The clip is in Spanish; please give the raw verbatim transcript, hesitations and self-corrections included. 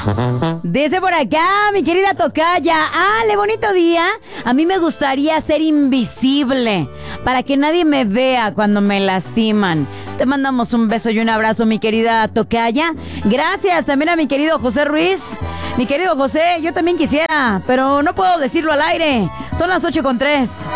Dice por acá, mi querida tocaya, ¡ale, bonito día! A mí me gustaría ser invisible para que nadie me vea cuando me lastiman. Te mandamos un beso y un abrazo, mi querida tocaya. Gracias también a mi querido José Ruiz. Mi querido José, yo también quisiera, pero no puedo decirlo al aire. Son las ocho con tres.